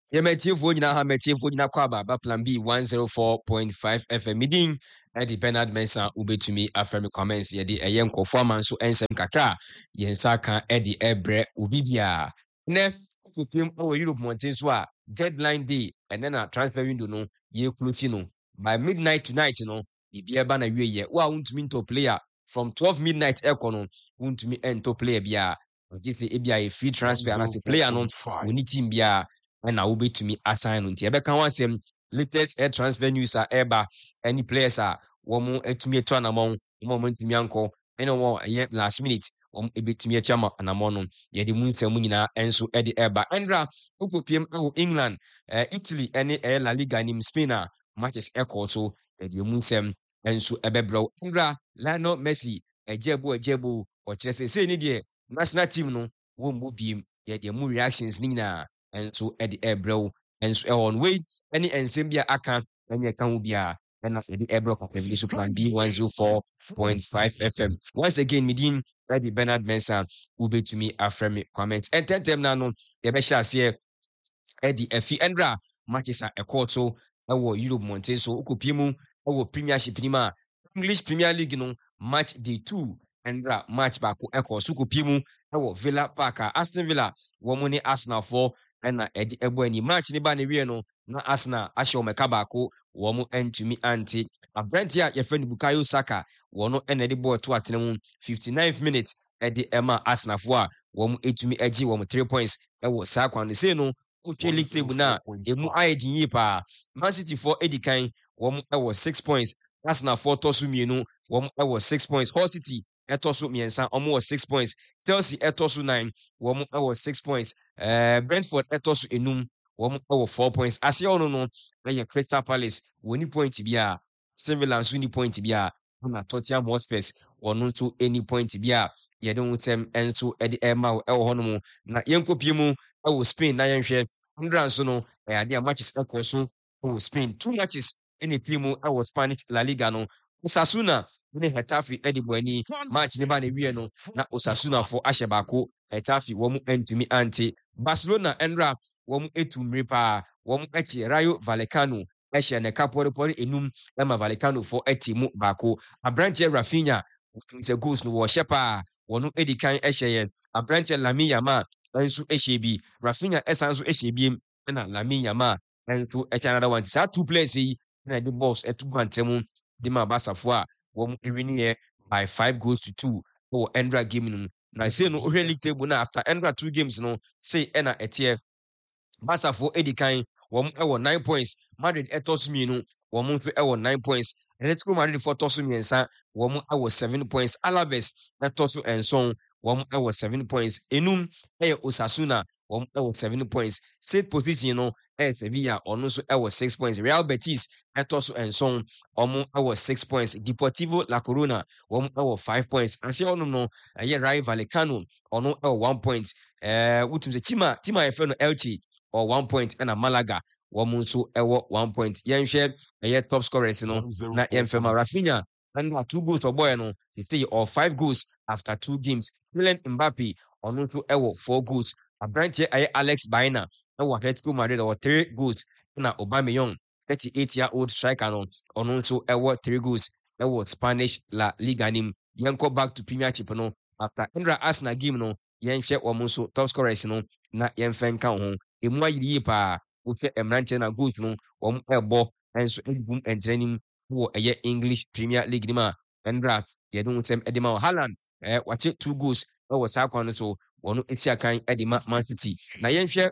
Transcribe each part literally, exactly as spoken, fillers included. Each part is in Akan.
Yemetifo nyina ha metifo nyina kwa aba plan B one oh four point five F M midin Eddie Bernard Mensah ubetumi afremi comments ye de eye nkofo man so ensem kakra ye nsa kan Eddie Ebre ubibia ne kupim o Europe mountain so a deadline day and then a transfer window no ye close no by midnight tonight no bibia ba na wie ye wa untumi into player from twelve midnight ekono untumi ento player bia ogife ebia e free transfer and as a player no oni team bia and I will be to me assign on Tia Becca once him latest air transfer news are ever any players are one more to me a turn among moment to me uncle and one last minute um a bit to me a chama and a monon ye the moon semina and so Eddie Eba Andra Upo P M England uh, Italy any air La Liga nim spinner matches echo so the moon sem and so Ebebro Andra Lano Messi a jebu a jebu or just say any day national team no won't move him yet the moon reactions nina and so Eddie Ebro and so on way any ensembia aka and you can be a and Eddie Ebro capability plan B one oh four point five F M. Once again, Midin Eddie Bernard Mensah will be to me after me comments and ten them now no the best here Eddie Efi Endra matches a court so our Europe Monte so Ukupimu our Premiership Nima English Premier League no match day two Endra match back echo Sukupimu our Villa Parker Aston Villa Womuni Arsenal for ɛna ɛde ɛbɔ ani match ne ba ne wie no na Arsenal ahyɛ ɔmɛka baako wɔn mo ntumi ante aberante a yɛfrɛ no Bukayo Saka wɔn no ɛna ɛde bɔɔl to atena mu fifty-ninth minute ɛde ɛma Arsenal foɔ a wɔn etumi agye wɔn three points ɛwɔ saa kwan ne sei no otwe league table na emu ayɛ gyin yie paa Man City foɔ edi kan wɔn ɛwɔ six points Arsenal foɔ tɔ so mmienu wɔn ɛwɔ six points Hull City ɛtɔ so mmiɛnsa wɔn wɔ six points Chelsea ɛtɔ so nine wɔn ɛwɔ six points Uh, Brentford eto so enum wɔn ɛwɔ four points ase ɔno no ɛyɛ Crystal Palace wɔn ni point bi a Villa nso ni point bi a na Tottenham Hotspur wɔn nso any point bi a yɛde ho ntɛm nso ɛde ɛma ɛwɔ hɔ nom na yɛnkɔpie mu ɛwɔ Spain na yɛnhwɛ ndra nso no ɛyɛ ade a matches ɛkɔ so ɛwɔ Spain two matches ɛna pie mu ɛwɔ Spanish La Liga no Osasuna ne Hetafe ɛde bɔ ani match ne ba na wie no na Osasuna fo ahyɛ baako Hetafe wɔn ntumi ante Barcelona Endra wɔn etu mmiri paa wɔn akyi Rayo Vallecano ɛhyɛ ne kapɔrepɔre enum ɛma Vallecano fo ɛti mu baako aberanteɛ Rafinha nse goals no wɔhyɛ paa wɔn edi kan ɛhyɛ yɛn aberanteɛ Lamine Yamal nso ɛhyɛ bi Rafinha ɛsan nso ɛhyɛ bi ɛna Lamine Yamal nso ɛkyɛ another one saa two players yi ɛna de balls ɛtu bantɛm de ma Basafo a wɔn ewini yɛ by five goals to two ɛwɔ Endra game no na say no ohwe league table na after Endra two games no say ena etie Basafo edikan wom ewo nine points Madrid etos mienu wom nso ewo nine points Atletico Madrid for toso miensa wom ewo seven points Alaves etoso enson wom ewo seven points enum eye Osasuna wom ewo seven points sixth position no eh Sevilla ono nso ewo six points Real Betis etoso enson omo ewo six points Deportivo La Corona wom ewo five points ase ono no eye Rayo Vallecano ono ewo one point eh wutum se tima tima efe no Elche or one point and a Malaga wom nso ewo one point yenhwe eye top scorers no na yemfema Rafinha and two goals for boy no they stay or five goals after two games Kylian Mbappe ono nso ewo four goals abrante eye Alex Baena ewo Atletico Madrid or three goals na Aubameyang thirty-eight year old striker no ono nso ewo three goals ewo Spanish La Liga nim yenko back to Premiership no after Endra Arsenal game no yenhwe wom nso top scorers no na yemfen kan ho emu ayiri pa wohwe emrante na goals no wom ebo enso ebum entrenim wo eye English Premier League ni ma Endra ye do ntem edema Haaland eh wache two goals wo saa kwan no so wono esi akan edema Man City na yenhwe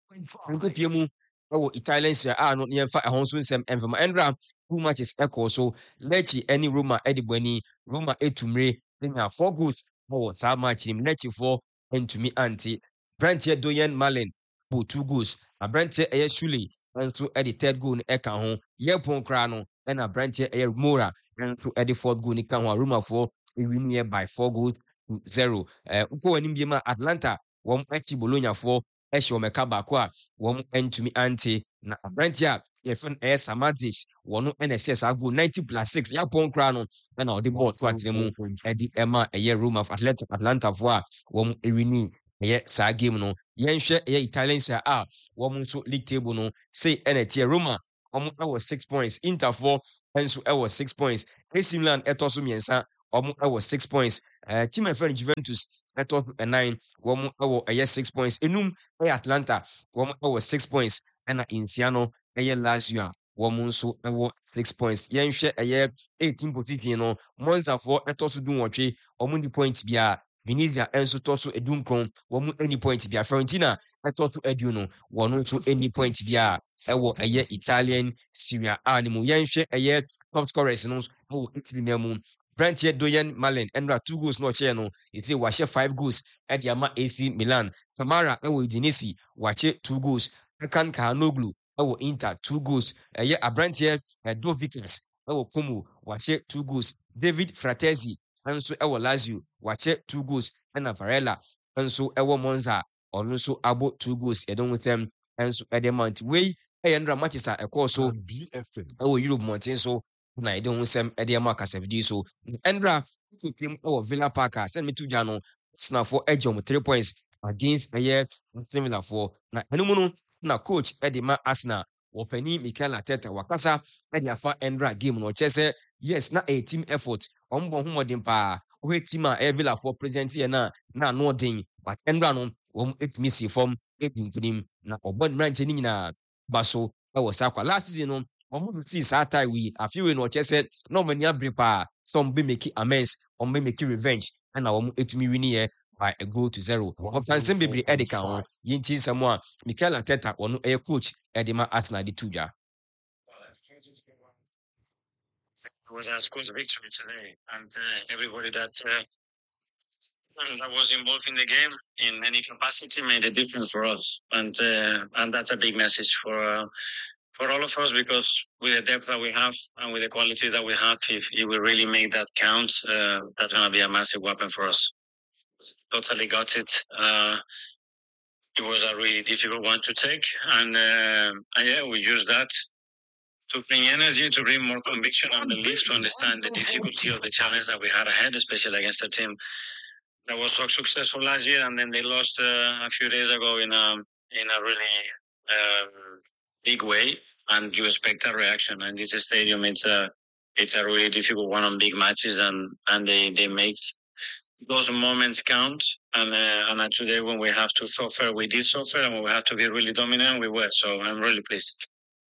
nkopie mu wo Italian Serie A no yemfa ehon so nsem emfema Endra two matches echo so Lecce any Roma edibani Roma etumre nya four goals wo saa match nim Lecce for entumi anti Brantia Doyen Malen for two goals a Brantia eye Shule nso e the third goal e ka ho yepon kra no e na Brantia eye Mora nso e the fourth goal ni ka ho Roma for e win here by four goals to zero eh uko wani bia Atlanta wom achi Bologna for e hye omeka baako a wom entumi anti na Brantia yefun eye Samatis wono e na ese sa goal ninety plus six yapon kra no e na odi ball so atene mu e di ema eye Roma of Atlanta Atlanta for a wom e win ɛyɛ saa game no yɛnhwɛ ɛyɛ Italian Serie A wɔn nso league table no say ɛna tie Roma wɔn ɛwɔ six points Interfoɔ nso ɛwɔ six points A C Milan ɛtɔ so mmiɛnsa wɔn ɛwɔ six points ɛɛ team ɛfɛ no Juventus ɛtɔ so ɛnan wɔn ɛwɔ ɛyɛ six points enum ɛyɛ Atlanta wɔn ɛwɔ six points ɛna nsia no ɛyɛ Lazio a wɔn nso ɛwɔ six points yɛnhwɛ ɛyɛ eighteen position no Monzafoɔ ɛtɔ so dunwɔtwe wɔn di point biara Venezia enso tɔ so edunkron wɔn any point bia Fiorentina ɛtɔ so edu no wɔn nso any point bia ɛwɔ ɛyɛ Italian Serie A ne mu yɛnhwɛ ɛyɛ top scorers no ɛwɔ Italy na mu Brandt Doyen Malen ɛnra two goals na ɔkyɛ no ɛti wahyɛ five goals ɛde ama A C Milan Samara ɛwɔ Udinese wahyɛ two goals Hakan Çalhanoğlu ɛwɔ Inter two goals ɛyɛ abranteɛ Dovikas ɛwɔ Como wahyɛ two goals David Fratesi nso ɛwɔ Lazio wakyɛ two goals ɛna Varela nso ɛwɔ Monza ɔno nso abo two goals ɛdɔn with them nso ɛde mount wei ɛyɛ ndra matches a ɛkɔɔ so ɛwɔ Europe mɔnten so na ɛde ho nsɛm ɛde ama kasafidi so ndra tutum ɛwɔ Villa Park a sɛn metu gya no snafo ɛgye ɔmo three points against ɛyɛ Aston Villa for na ɛno mu no na coach ɛde ma Arsenal wɔpani Mikel Arteta wakasa ɛde afa ndra game no ɔkyɛ sɛ yes na a team effort ɔmo bɔ ho mɔden paa ɔhwɛ team a ɛyɛ Villa for present yɛ na na ano ɔden but ndra no wɔn etumi si fam edi nkunim na ɔbɔ mmeranteɛ ne nyinaa ba so ɛwɔ sakwa last season no wɔn ti saa tie wi afiwe no ɔkyɛ sɛ na ɔmo ani abere paa sɛ ɔmo bɛ make amends ɔmo bɛ make revenge ɛna wɔn etumi win yɛ by a goal to zero ɔfansɛm bebree ɛde ka ho yɛnti nsɛm a Mikel Arteta ɔno ɛyɛ coach ɛde ma Arsenal de tu dwa. It was a squad victory today, and uh, everybody that uh, that was involved in the game in any capacity made a difference for us, and uh, and that's a big message for uh, for all of us, because with the depth that we have and with the quality that we have, if you will really make that count, uh, that's going to be a massive weapon for us. Totally got it. Uh, it was a really difficult one to take, and, uh, and yeah, we used that to bring energy, to bring more conviction on the league, to understand the difficulty of the challenge that we had ahead, especially against a team that was so successful last year, and then they lost uh, a few days ago in a in a really um, big way, and you expect a reaction. And this stadium, it's a it's a really difficult one on big matches, and and they they make those moments count. And uh, and today, when we have to suffer, we did suffer, and when we have to be really dominant, we were. So I'm really pleased.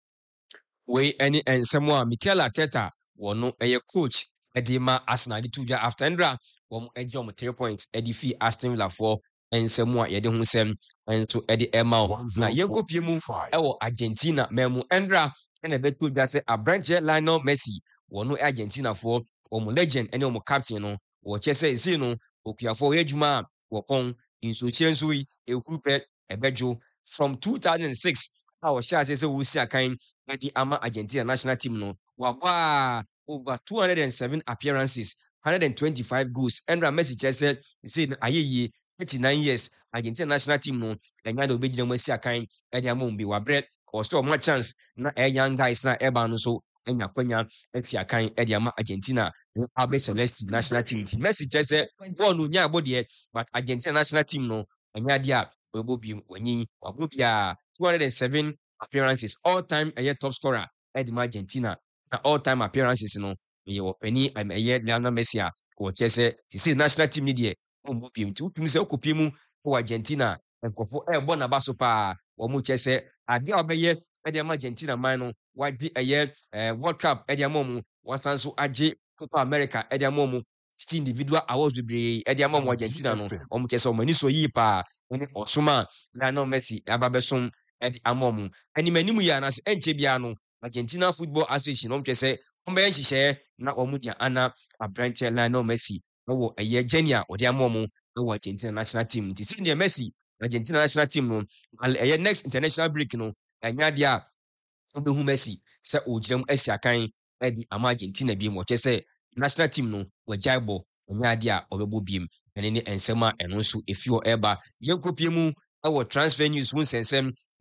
We any and someone Mikel Arteta wono a coach edema Arsenal di tuja after ndra wom edge om three points edi fi Aston Villa for and someone yede ho sem and to edi ema na yenko pie mu ewo Argentina memu ndra na betu dwa se abranche Lionel Messi wono Argentina for om legend ene om captain no wo che se isi no okuafo yedwuma wo pon inso chenso yi ehuru ebejo from two thousand six how shall say we see a kind the ama Argentina national team no waba over two hundred seven appearances one hundred twenty-five goals and Messi just said say ayeye thirty-nine years Argentina national team no enya do begina mo see a kind e dia mo bi wabre or still more chance na e young guys na eba no so enya kwanya eti a kind e dia ma Argentina Abe Celeste national team Messi just said one no nya abode but Argentina national team no enya dia obo bi wanyi wabo bia two hundred seven appearances all time a year top scorer at the Argentina all time appearances no ye opani am a year Lionel Messi a ko chese this is national team ni de o mu pim tu tum se okopie mu o Argentina enkofo e bo na baso pa wo mu chese ade obeye e de Argentina man no wadi a year World Cup e de amomu wasan so age Copa America e de amomu individual awards be e de amomu Argentina no o mu chese o mani so yi pa ni osuma Lionel Messi ababesom edi amomu eni manimu ya na se enche bia no Argentina Football Association no mtwe se ombe nhihye na omu dia ana abranche Lionel Messi wo eye genia odi amomu wo Argentina national team ti si Messi Argentina national team no eye next international break no anya dia obehu Messi se ogiram asiakan edi ama Argentina bi mo che se national team no wajaibo anya dia obebo biem ene ne ensema eno nso efio eba yenkopie mu awo transfer news won sensem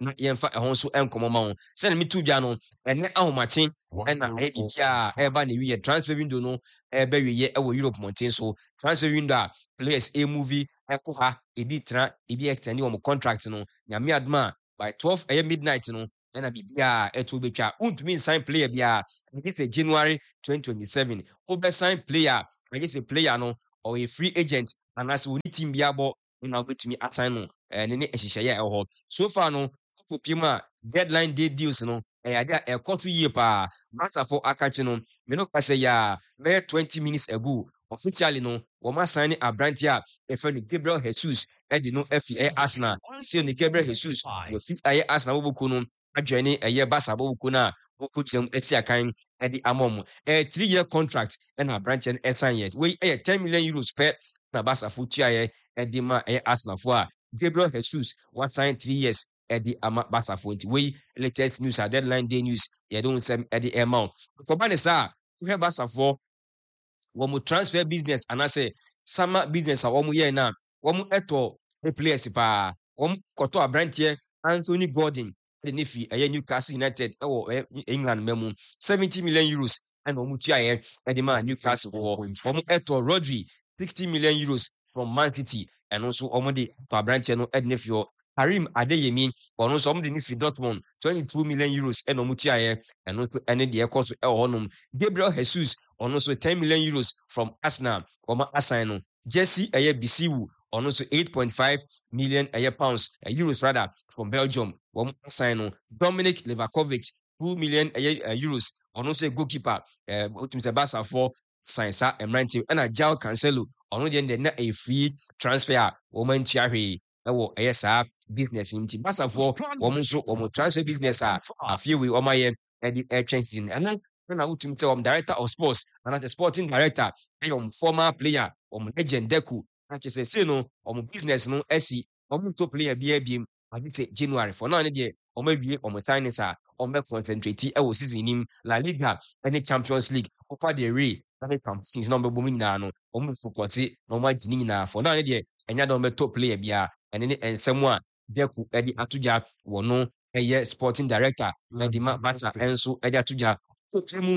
na yɛmfa ɛho nso ɛnkɔmmɔ ma wo sɛne meto dwa no ɛnɛ ahomakye ɛna ɛyɛ biribiaa ɛba ne wiyɛ transfer window no ɛbɛwiyɛ ɛwɔ Europe mmɔnten so transfer window a players ɛmovie ɛkɔ ha ebi tena ebi extend wɔn contract no nyame adom a by twelve ɛyɛ midnight no ɛna biribiaa ɛto bɛtwa wontumi nsign player biaa ɛgye sɛ January twenty twenty-seven wobɛsign player ɛgye sɛ player no ɔyɛ free agent anaasɛ wɔne team bi abɔ na wobɛtumi asign no ɛne ne ɛhyehyɛeɛ a ɛwɔ hɔ so far no wopɔ mu a deadline day deals no ɛyɛ ade a ɛkɔ so yie paa Barcafoɔ aka kye no me no ka sɛ yɛ a bɛyɛ twenty minutes ago officially no wɔn asan ne aberante a ɛfɛ no Gabriel Jesus ɛde no afi ɛyɛ Arsenal sɛ no Gabriel Jesus wɔfi ɛyɛ Arsenal wɔbɔku no adwane ɛyɛ Barca wɔbɔku no a wɔkɔ gyam ɛsi akan ɛde ama mo ɛyɛ three year contract ɛna aberante no ɛsan yɛ wei ɛyɛ ten million euros pɛ na Barcafoɔ tuaeɛ ɛde ma ɛyɛ Arsenalfoɔ a Gabriel Jesus wasan three years ɛde ama Barcafoɔ nti wei latest news a deadline day news yɛde wo nsɛm ɛde ɛma wo kɔba ne saa wohwɛ Barcafoɔ wɔn transfer business anaasɛ summer business a wɔn yɛ na wɔn ɛtɔ players paa wɔn kɔtɔ aberanteɛ Anthony Gordon ɛde ne fi ɛyɛ Newcastle United ɛwɔ England mɛmu seventy million euros ɛna wɔn tuaeɛ ɛde ma Newcastle wɔ wɔn ɛtɔ Rodri sixty million euros from Man City ɛno nso wɔn de tɔ aberanteɛ no ɛde ne fi hɔ Karim Adeyemi ɔno nso wɔn de ne fi Dortmund twenty-two million euros ɛna wɔn tuaeɛ ɛno nso ɛne deɛ ɛkɔ so ɛwɔ hɔnom Gabriel Jesus ɔno nso ten million euros from Arsenal wɔn asan no Jesse ɛyɛ Bisiwu ɔno nso eight point five million ɛyɛ pounds uh, euros rather from Belgium wɔn asan no Dominic Livakovic two million ɛyɛ uh, euros ɔno nso yɛ goalkeeper ɛɛ otum sɛ Barcafoɔ san sa mmeranteɛ ɛna João Cancelo ɔno deɛ deɛ na ɛyɛ free transfer a wɔn antua hwee ɛwɔ ɛyɛ saa business nti Barcafoɔ wɔn nso wɔn transfer business a afei wei wɔn ayɛ ɛde ɛtwɛn season ɛna na wotum sɛ wɔn director of sports and the sporting director ɛyɛ wɔn former player wɔn legend Deku na kyerɛ sɛ sei no wɔn business no asi wɔn to player bi abiem ade sɛ January for now ne deɛ wɔn awie wɔn signings a wɔn bɛ concentrate ɛwɔ season nim La Liga ɛne Champions League Copa del Rey ɛne campaigns na wɔn bɛbɔ mu nyinaa no wɔn bɛ fokɔte na wɔn agye ne nyinaa for now ne deɛ ɛnya dɛ wɔn bɛ to player biara ɛne ne nsɛm a Deku ɛde ato gya wɔn no ɛyɛ sporting director ɛde ma Barca ɛnso ɛde ato gya mu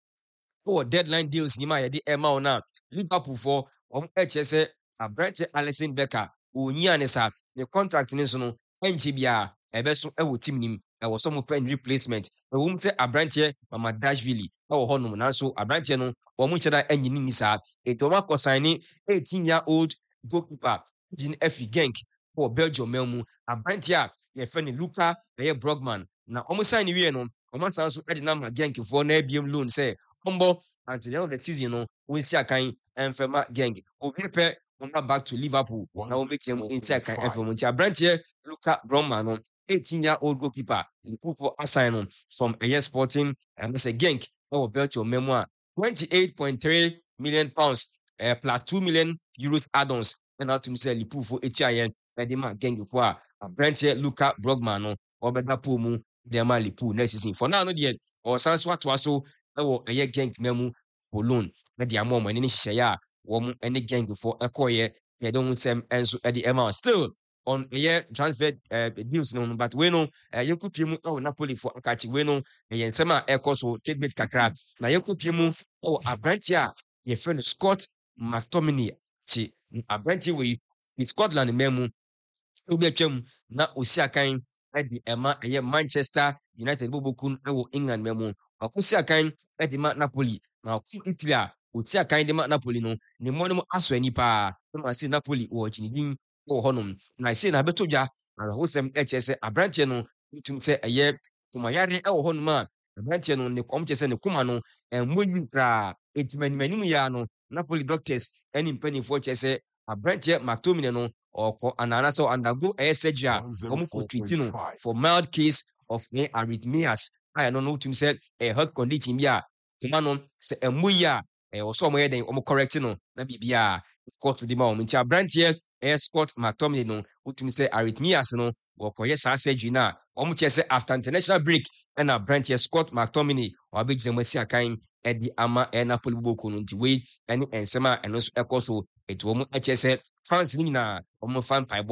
oh deadline deals ni ma yɛde ɛma wo na Liverpool for wɔn ɛkyɛ sɛ aberante Alisson Becker onyia ne sa ne contract ne so no ɛnkyɛ bia ɛbɛso ɛwɔ team nim ɛwɔ so mo pen replacement ɛwɔ mu sɛ aberanteɛ Mamadashvili ɛwɔ hɔ nom nanso aberanteɛ no wɔn kyɛ da ɛnyi ne nisa eto wɔn akɔ sign ne eighteen year old goalkeeper Jean Effie Genk wɔ Belgium mu aberanteɛ a yɛfɛ ne Luka ɛyɛ Brogman na wɔn sign ne wie no wɔn asan so ɛde nam Genkfoɔ na abiem loan sɛ ɔmbɔ until the end of the season no wɔn si akan ɛnfɛma Genk obi pɛ wɔn back to Liverpool na wɔn bɛ tiɛ mu nti akan ɛnfɛma nti aberanteɛ Luka Brogman no eighteen year old goalkeeper Liverpool assign no from ɛyɛ Sporting and sɛ Genk ɛwɔ Belgium mu a twenty-eight point three million pounds uh, plus two million euros add-ons ɛna atum sɛ Liverpool eti ayɛ ɛde ma Genkfoɔ a aberanteɛ Luka Brogman no ɔbɛda pool mu Dema Liverpool next season for now no deɛ ɔsan so atoa so ɛwɔ ɛyɛ Genk mɛmu Bolon na deɛ ama ɔmo ɛne ne hyehyɛeɛ a wɔn ɛne Genkfoɔ ɛkɔɔyɛ yɛde ho nsɛm ɛnso ɛde ɛma still on ɛyɛ transfer uh, deals no but we no uh, yɛkɔ pie mu ɛwɔ Napoli for akakye we no ɛyɛ nsɛm a ɛkɔ so tidbit kakra na yɛkɔ pie mu ɛwɔ aberanteɛ a yɛfrɛ no Scott McTominay kye aberanteɛ wɔ yi Scotland mɛmu obi atwam na osi akan ɛde ɛma ɛyɛ Manchester United bobokun ɛwɔ England mɛmu ɔkosi akan ɛde ma Napoli na ɔko Italy a osi akan de ma Napoli no ne mmɔ no mu aso ani paa na ma se Napoli wɔ gyinidin wɔ hɔnom na se na abɛtɔ dwa na ho sɛm ɛkyɛ sɛ aberanteɛ no tum sɛ ɛyɛ komayare ɛwɔ hɔnom a aberanteɛ no ne kɔm kyɛ sɛ ne koma no ɛmmɔ yi kraa etimanim ya no Napoli doctors ɛne mpanimfoɔ kyɛ sɛ aberanteɛ McTominay no ɔkɔ anana sɛ undergo ɛyɛ surgery a wɔn for treating no for mild case of arrhythmias a ɛno no tum sɛ ɛyɛ health condition bi a tuma no sɛ ɛmmɔ yi a ɛwɔ sɛ wɔn yɛ den wɔn correct no na biribi a court de ma wɔn nti aberanteɛ ɛyɛ Scott McTominay no wotum sɛ arrhythmias no wɔkɔyɛ saa surgery no a wɔn kyerɛ sɛ after international break ɛna aberanteɛ Scott McTominay ɔabɛgyina mu asi akan ɛde ama ɛyɛ Napoli boboko no nti wei ɛne nsɛm a ɛno nso ɛkɔ so ɛti wɔn kyerɛ sɛ fans no nyinaa wɔn fa mpaebɔ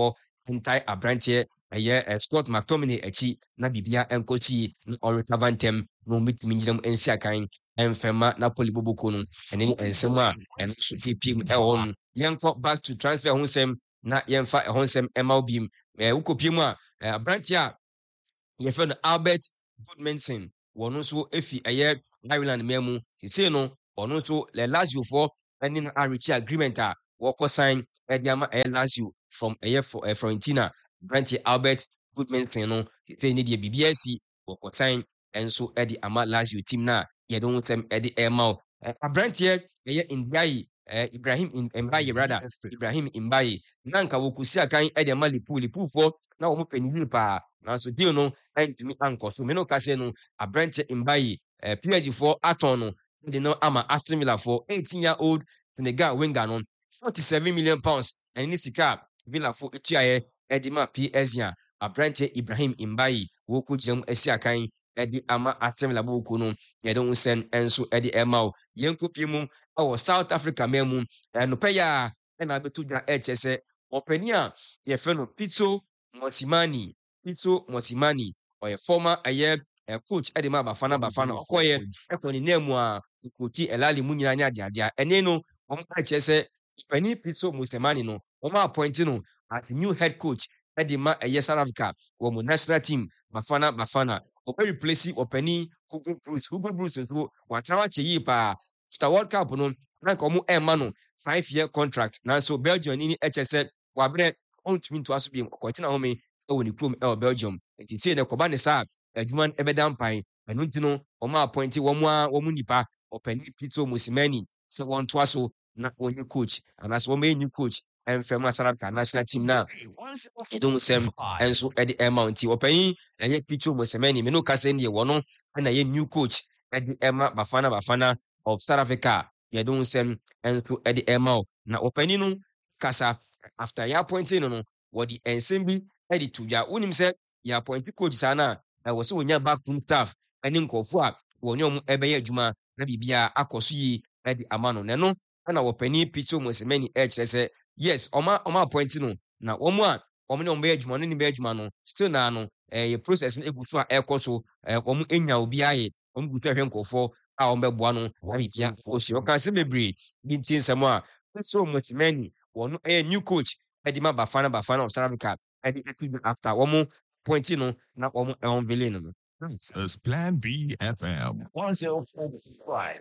entai abrante ɛyɛ Scott McTominay achi na bibia enkochi na ɔrecover ntem no mitimi nyinam ensi akan emfema Napoli boboko no ene ensem a eno so pipim ɛwɔ no yenko back to transfer ho nsɛm na yemfa ɛho nsɛm ɛma obim eh ukopiem a abrante a yɛfɛ no Albert Goodmanson wɔno nso efi ɛyɛ Ireland memu sese no ɔno nso le Lazio for ɛne no arechi agreement a wɔkɔ sign ɛde ama ɛyɛ Lazio from ɛyɛ Fiorentina Brent Albert Goodmanson no sese ne deɛ bibia si wɔkɔ sign ɛnso ɛde ama Lazio team na yɛde ho nsɛm ɛde ɛma abrante ɛyɛ Ndiaye Ibrahim Mbaye brother Ibrahim Mbaye na nka wokusi akan ɛde ama Liverpool Liverpool for na wɔn penini pa nanso deal no ɛntumi ankɔ so me no kase no abrante Mbaye eh, P S G for aton no de no ama Aston Villa for eighteen year old Senegal winger no forty-seven million pounds and ni sika Villa for etuaye ɛde ma P S G a abrante Ibrahim Mbaye woku gyam asi akan ɛde ama Aston Villa boko no yɛde ho sɛn ɛnso ɛde ɛma o yɛnkopie mu ɛwɔ South Africa memu ɛnopɛ ya ɛna betu dwa ɛkyɛ sɛ ɔpani a yɛfɛ no Pitso Mosimane Pitso Mosimane ɔyɛ former ɛyɛ coach ɛde ma Bafana Bafana ɔkɔyɛ ɛkɔ ne name a koki elali mu nyina nya deade ɛne no wɔn ɛkyɛ sɛ ɔpani Pitso Mosimane no wɔn appoint no as new head coach ɛde ma ɛyɛ South Africa wɔ mu national team Bafana Bafana ɔbɛ replace ɔpani Hugo Bruce Hugo Bruce nso watrawa kye yi pa after World Cup no na ka ɔmo ɛma no five year contract nanso Belgium ni ɛkyɛ sɛ wabrɛ ɔntumi nto aso bi kɔkyena home ɛwɔ ne kurom ɛwɔ Belgium nti sei ne kɔba ne saa adwuma no ɛbɛda mpan ɛno nti no ɔmo appoint wɔn a wɔn nipa ɔpani Pitso Mosimane sɛ wɔn to aso na wɔn coach anaasɛ wɔn yɛ new coach ɛmfɛm South Africa national team na ɛdom sɛm ɛnso ɛde ɛma nti ɔpani ɛyɛ Pitso Mosimane me no kasa ne wɔn no ɛna yɛ new coach ɛde ɛma Bafana Bafana of South Africa yɛdom sɛm ɛnso ɛde ɛma na ɔpani no kasa after yɛ appointing no no wɔde ensɛm bi ɛde to dwa wonim sɛ yɛ appoint coach saa na ɛwɔ sɛ wonya backroom staff ɛne nkɔfo a wɔne ɔmo ɛbɛyɛ adwuma na bibia akɔ so yi ɛde ama no na no ɛna wɔpani Pitso Mosimane ɛkyerɛ sɛ yes ɔma ɔma appoint no na wɔn a wɔn ne ɔmo bɛyɛ adwuma no ne bɛyɛ adwuma no still na no ɛyɛ process no egu so a ɛkɔ so ɛɛ wɔn enya obi ayɛ wɔn gu so ɛhwɛ nkɔfo a wɔn bɛboa no na bibia ɔsi ɔka sɛ bebree bi nti nsɛm a Pitso Mosimane wɔn ɛyɛ new coach ɛde ma Bafana Bafana of South Africa ɛde ɛtu after wɔn point no na wɔn ɛwɔn vele no. This is Plan B F M one zero four point five.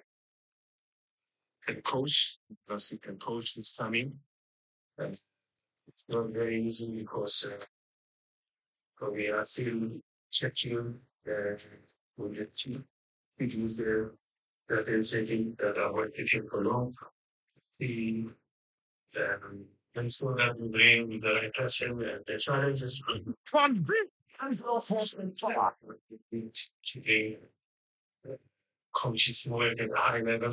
The coach, because he can coach his family. And it's not very easy because uh, we are still checking uh, with the team. It is uh, that is saying that I want to check along. The um, and so that we bring the question and the challenges. Plan B one zero four point five. Today, coaches work at a high level.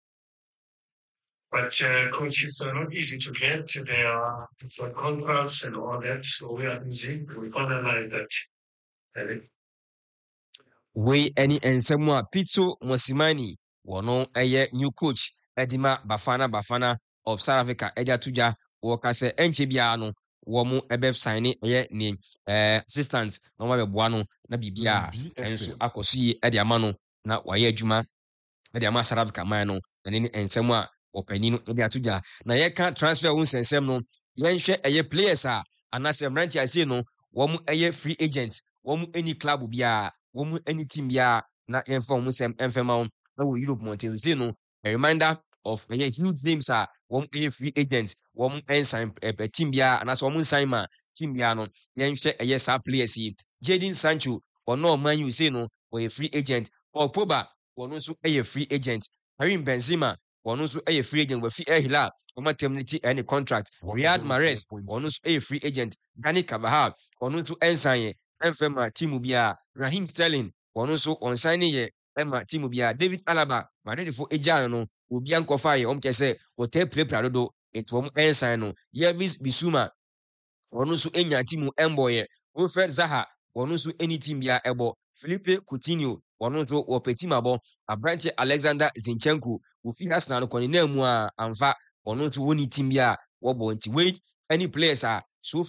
But uh, coaches are not easy to get. They are for contracts and all that. So we are busy. We analyze that. Uh, we any ensɛm a Pitso Mosimane wɔno ɛyɛ new coach ɛde ma Bafana Bafana of South Africa ɛde ato dwa wɔka sɛ ɛnkyɛ biara no wɔn ɛbɛ sign ɛyɛ ne ɛɛ assistant na wɔn abɛboa no na biribiara ɛnso akɔ so yie ɛde ama no na wɔayɛ adwuma ɛde ama South Africa man no na ne nsɛm a ɔpani no ɛde ato dwa na yɛka transfer ho nsɛnsɛm no yɛnhwɛ ɛyɛ players a anaasɛ mmeranteɛ asie no wɔn ɛyɛ free agents wɔn any club biara wɔn any team biara na yɛmfa wɔn nsɛm ɛmfɛma wɔn na wɔ Europe mɔntɛnse no a reminder of ɛyɛ huge names a wɔn ɛyɛ free agents wɔn ɛnsign ɛpɛ team biara anaasɛ wɔn nsign ma team biara no yɛnhwɛ ɛyɛ saa players yi Jadon Sancho ɔno ɔman yi say no ɔyɛ free agent Paul Pogba wɔn nso ɛyɛ free agent Karim Benzema wɔn nso ɛyɛ free agent wɔfi El Hilal wɔn terminate ɛne contract Riyad Mahrez wɔn nso ɛyɛ free agent Dani Carvajal wɔn nso ɛnsign yɛ ɛnfɛ ma team biara Raheem Sterling wɔn nso ɔnsign yɛ ɛma team biara David Alaba Madrid fo egya no obi ankɔfa yɛ wɔn kyɛ sɛ wɔtɛ prepare dodo etu wɔn ɛnsign no Yildiz Bissouma wɔn nso enya team ɛmbɔ yɛ Wilfred Zaha wɔn nso any team biara ɛbɔ Philippe Coutinho wɔn nso wɔpɛ team abɔ abrante Alexander Zinchenko wofi Arsenal no kɔne na mu a amfa wɔn nso wɔn ni team biara wɔbɔ nti wei any players a so far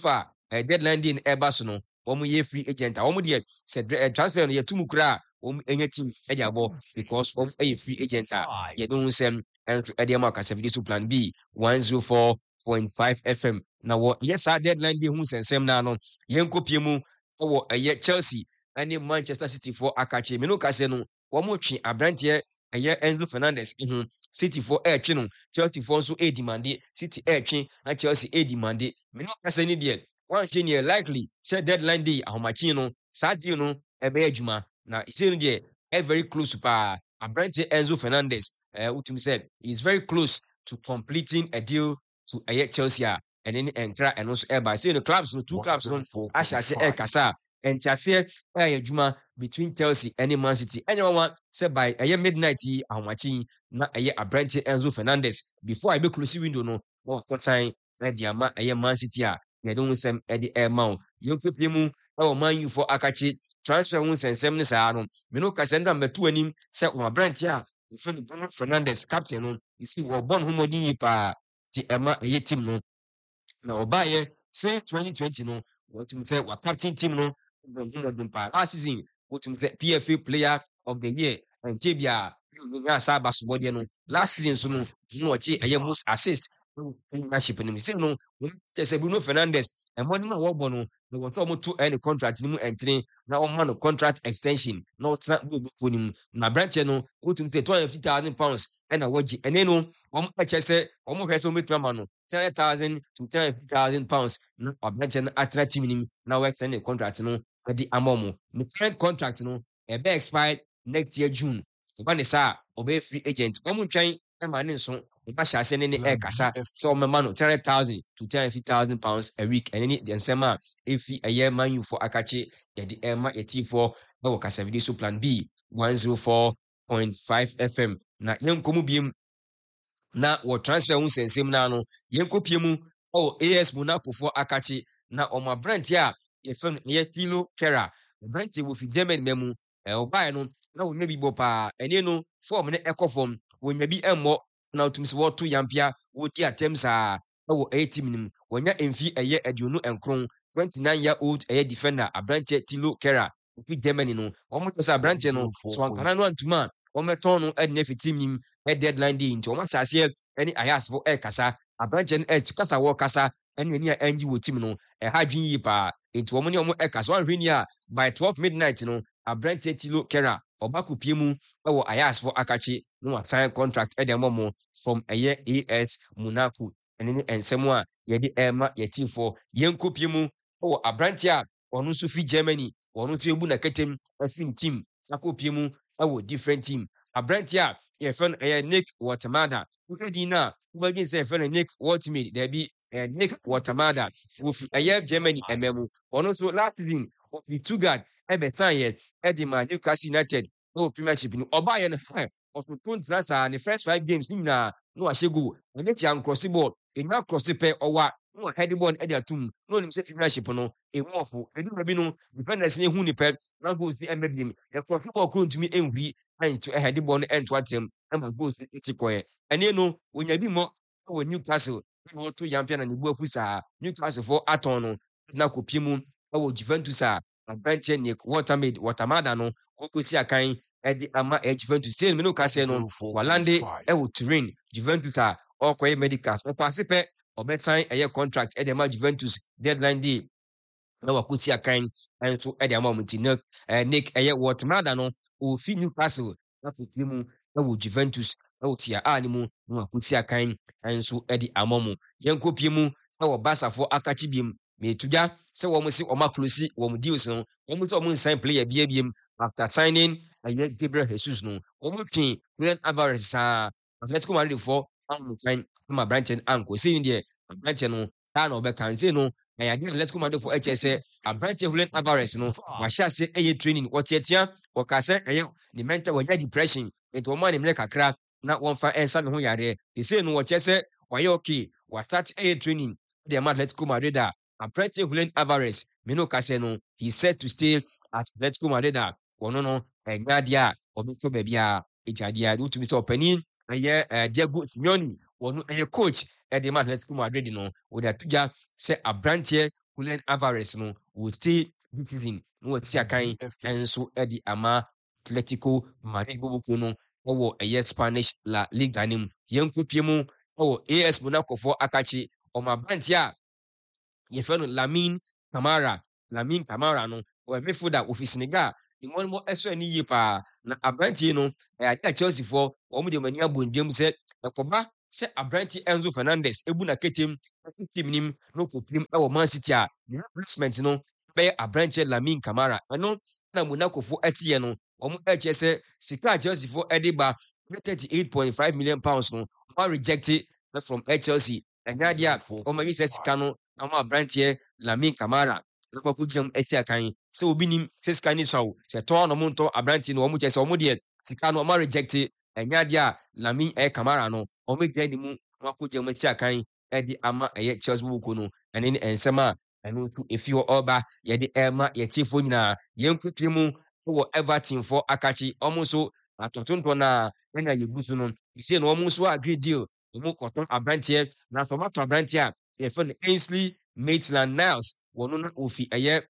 uh, deadline day in Airbus no wɔn yɛ free agent a wɔn deɛ sɛ transfer no yɛ tum kura wɔn nyɛ team ɛde abɔ because wɔn yɛ free agent a yɛde wɔn nsɛm ɛnso ɛde ɛma Kasafidie so plan B one zero four point five F M na wɔ yɛ saa deadline day ho nsɛnsɛm na no yɛn kopie mu ɛwɔ ɛyɛ Chelsea ɛne Manchester City for akakye menu kase no wɔn twe abranteɛ ɛyɛ Enzo Fernandez ho City for ɛtwe no Chelsea for nso ɛdimande City ɛtwe na Chelsea ɛdimande menu kase ni deɛ one thing here likely say deadline day ahomachi no saa deal no ebe adwuma na ise no dey e very close pa Abrante Enzo Fernandez eh utum said he is very close to completing a deal to uh, Chelsea and then enkra and also eba say the clubs no two clubs no asha say e kasa and tiase e adwuma between Chelsea and Man City anyone say by a midnight ahomachi na e Abrante Enzo Fernandez before I be close window no of time na dia ma e Man City a yɛde wo nsɛm ɛde ɛma wo yɛnkɔpie mu ɛwɔ Man U for akakye transfer wo nsɛnsɛm ne saa no me no kasɛ nda mmɛto anim sɛ wɔ aberante a yɛfrɛ no Bruno Fernandes captain no yɛsi wɔbɔ no ho mmɔden yi paa nti ɛma ɛyɛ team no na ɔbaayɛ sɛ twenty twenty no wɔtum sɛ wɔ captain team no bɔ ho mmɔden paa last season wɔtum sɛ P F A player of the year ɛnkyɛ bi a yɛnya saa basobɔdeɛ no last season so no no ɔkye ɛyɛ most assist ownership nim say no say Bruno Fernandes and money na wo bo no they want to to any contract ni mu entene na o ma no contract extension na o tra go bo nim na branch no o tum say two hundred fifty thousand pounds and na waji ene no o mo che say o mo hwese o metu ma no ten thousand to two hundred fifty thousand pounds na o branch no atra team nim na we extend the contract no di amomo the current contract no e be expired next year June so ba ne sa o be free agent o mo twan e ma ne so ba sha se ne ne e kasa so me ma no ten thousand to ten fifty thousand pounds a week and any the nsema efi eye Man U for akache ye di e ma eti for na wo Kasafidie so plan B one zero four point five F M na yenkomu biem na wo transfer un sensem na no yenkopie mu o A S Monaco for akache na o ma brand ya ye fam ye Stilo Kera brand wo fi Germany memu e o bai no na wo nyabi bo pa ene no form ne ekofom wo nyabi emmo na utumisi wotu yampia wodi atem saa wo eighteen nim wonya emfi eye aduonu enkron twenty-nine year old eye defender Abrante Stilo Kera fi Germany no omo tsa Abrante no so ankana no antuma ometon no edne fi team nim e deadline day nti omo sase eni ayas bo e kasa Abrante no e kasa wo kasa eni eni a enji wo team no e hadwin yi pa nti omo ne omo e kasa wan hwini a by twelve midnight no Abrante Stilo Kera obakopie mu ewo ayas for akachi no sign contract e dem mo from eye A S Monaco ene ne ensemo a ye de ema ye team for yenkopie mu ewo Abrante a onu so fi Germany onu so ebu na ketem afin team akopie mu ewo different team Abrante a ye fen eye Nick Watermada ukedi na ubagin say fen Nick Watermade there be Nick Watermada wo fi eye Germany ememu onu so last season of the two guard ebe tanye edima Newcastle United no premiership ni obaye no ha otuntun trasa the first five games ni na no ahegu ene ti an cross ball enya cross pe owa no head ball e dia tum no nim say premiership no e mofo edu na bi no defenders ni hu ni pe na goals ni embedim e cross ball kro ntumi enwi and to head ball no ento atem ama goals ti koye ene no onya bi mo wo Newcastle no to champion na ni bu afusa Newcastle for aton no na kopie mu wo Juventus a Abrante Nick Watermade Watermada no okosi akan edi ama Juventus say me no ka say no walande e wo Turin Juventus a okoye medicals o pass pe obetan eye contract e de ma Juventus deadline day na wakosi akan enso e de ama mti Nick eye Watermada no o fi Newcastle na kopie mu e wo Juventus e wo tia ani mu na wakosi akan enso e de ama mu yenkopie mu e wo Barca for akachi biem me tuja se wo mo si o ma close wo mo deals no wo mo to mo sign player bia biem after signing aye Gabriel Jesus no wo mo twin Julian Alvarez sa Atletico Madrid for am kind ma Brighton anko say ndi Brighton no ta na obeka nse no na ya Atletico Madrid for H S a Brighton Julian Alvarez no wa sha se aye training wo tietia wo ka se aye ni mental wo depression into man ni mle kakra na won fa ensa ne ho yare he say no wo chese wa ye okay wa start aye training the Atletico Madrid a Abrante Julian Alvarez Mino Caseno he said to stay at Atletico Madrid wono no egnadia obeto bebia ejadia do to be so penin eye Diego Simeone wono eye coach e de Atletico Madrid no wo da tuja se Abrante Julian Alvarez no will stay this season no what see akan enso edi ama Atletico Madrid bubuku no owo eye Spanish La Liga nim yenkopie mu owo A S Monaco for akachi o mabanti a ye fe no Lamine Camara Lamine Camara no o midfielder ofi Senegal ni won mo eso ani yi pa na abranti no e ade Chelsea for o mu de mani abondem se ekoba se abranti Enzo Fernandez ebu na ketem team nim no kopim e wo Man City a the replacement no be abranti Lamine Camara eno na Monaco for etie no o mu eche se sika Chelsea for ediba thirty-eight point five million pounds no o rejected from Chelsea and dia o ma yise sika no ama abranti Lamine Camara no ko jam eti akan se obi nim se sika ni so se to no mo nto abranti no o mu che se o mu de sika no o ma rejected enya dia Lamine e Camara no o me gya ni mu no ko jam eti akan e di ama eye Chelsea buku no ene ni ensema eno tu efi o oba ye di ema ye tifo nyina ye nkutwe mu wo Everton for akachi omo so atotonto na ena ye busu no ise no omo so agree deal omo koton abranti na so mato abranti a ye fe Ainsley Maitland-Niles wono na ofi eye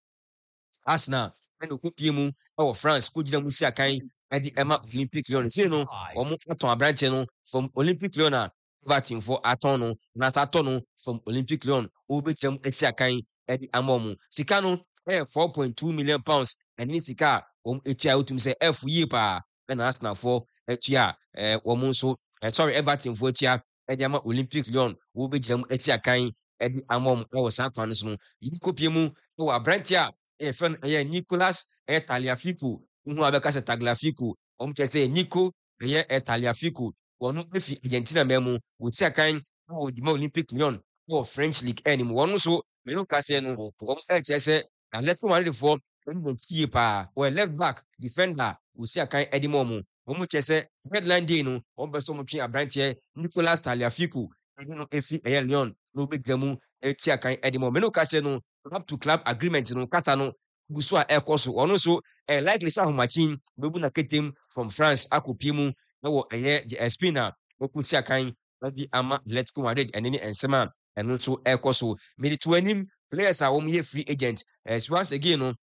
Arsenal ena okupie mu e France ko gina mu si akan e di ema Olympic Lyon se no omo aton abranti no from Olympic Lyon a Everton for aton no na aton no from Olympic Lyon obetem esi akan e di amomu sika no e four point two million pounds and ni sika om etia utum se F yi pa na Arsenal for etia eh wo so eh, sorry Everton for etia e di ama Olympic Lyon obetem etia kan e di amom e wo san kwan so yi kopie mu e wo abrantia e fen e Nicolas e Tagliafico hu abeka se Tagliafico om che se Nico e Tagliafico wono efi Argentina memu wo tia kan wo di Olympic Lyon wo French League anim wono so me no kase no om e che se na let's go marry for when see pa or left back defender we see akan edimo mu omo chese deadline day no on be so mo twi abrantie Nicolas Tagliafico no efi e Lyon no be gamu eti akan edimo me no kase no up to club agreement no kasa no gusu a ekoso ono so eh likely sa homachin bebu na ketem from France akopie mu na wo eye Espina okusi akan bi ama let's go Madrid eneni ensema eno so ekoso me to anim players are um ye free agent as once again no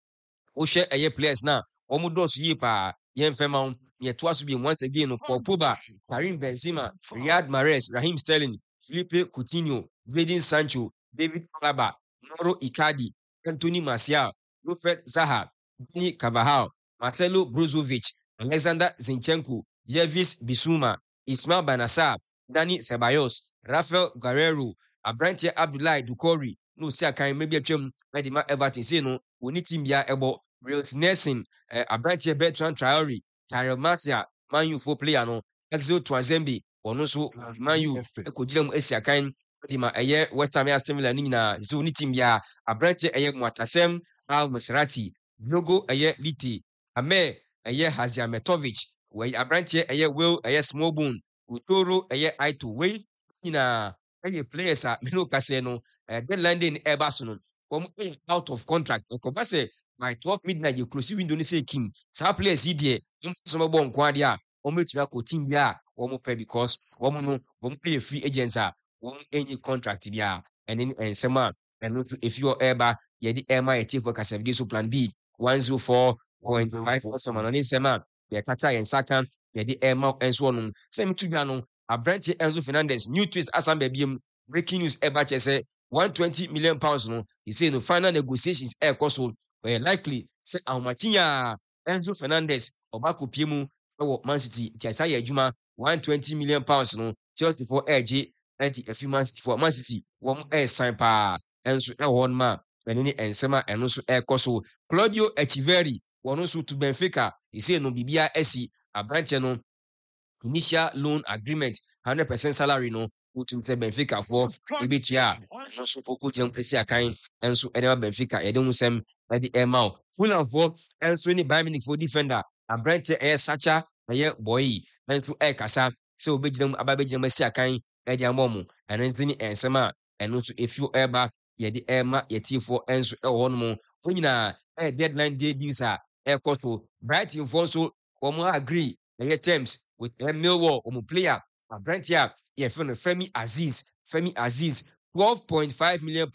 o share a players na omo dos yi pa ye mfema ye to aso bi once again no Paul Pogba, Karim Benzema, Riyad Mahrez, Raheem Sterling, Felipe Coutinho, Jadon Sancho, David Alaba, Mauro Icardi, Anthony Martial, Wilfried Zaha, Dani Carvajal, Marcelo Brozovic, Alexander Zinchenko, Yildiz Bissouma, Ismail Bennacer, Dani Ceballos, Rafael Guerreiro, Abrantie Abdoulaye Doucouré no si akan maybe atwam na di ma Everton say no oni team bia ebo Real Nelson eh, Abrantie Bertrand Traoré Tyrell Martial Man U for player no Exo Twazembe ono so Man U ekogire mu esi akan di ma eye West Ham Aston Villa ni nyina so oni team bia Abrantie eye Muatasem Al Musrati Diogo eye Liti Ame eye Haziametovic we Abrantie eye Will eye Smallbone Utoro eye Aito we nyina eye players a me no kase no uh, deadline day in Airbus no come out of contract ko ba say by twelve midnight you close window ni say kim sa players yi de so mo bon kwa de a o metumi akọ team bi a o mo pay because o mo no o mo pay free agents a o mo any contract bi a and then ensema and no to if you eba ye di ema ye chief for kasabdi so plan B one oh four point five awesome no nsema ye kata ye nsaka ye di ema enso no say mitu bia no Abrantie Enzo Fernandez new twist asamba biem breaking news eba che say one hundred twenty million pounds no he say no final negotiations e koso we likely say Ahmachia Enzo Fernandez obako piemu e Man City ti asa ye adwuma one hundred twenty million pounds no Chelsea for edge ninety a few Man City for Man City won e sign pa enso e won ma enini ensema eno so e koso Claudio Echeverri won so to Benfica he say no bibia esi Abrantie no initial loan agreement one hundred percent salary no utum te Benfica for ebitia no so poku jam esi akan enso edema Benfica yede husem na di Emau Fulham for enso ni Bayern Munich for defender Abrantie e Sacha e boy enso e kasa se obejina ababejina esi akan e di amomu enso ni ensema eno so efu eba yede ema yeti for enso e ho no mo onyina e deadline day deals a e koso Brighton for so omo agree the terms with Millwall omo player Abrantie ye feel Femi Aziz Femi Aziz twelve point five million pounds